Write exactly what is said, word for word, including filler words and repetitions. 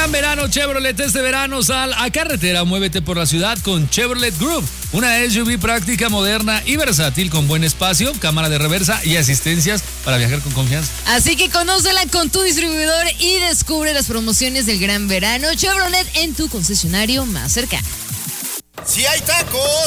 Gran verano Chevrolet este verano. Sal a carretera, muévete por la ciudad con Chevrolet Group. Una S U V práctica, moderna y versátil con buen espacio, cámara de reversa y asistencias para viajar con confianza. Así que conócela con tu distribuidor y descubre las promociones del gran verano Chevrolet en tu concesionario más cercano. Si hay tacos.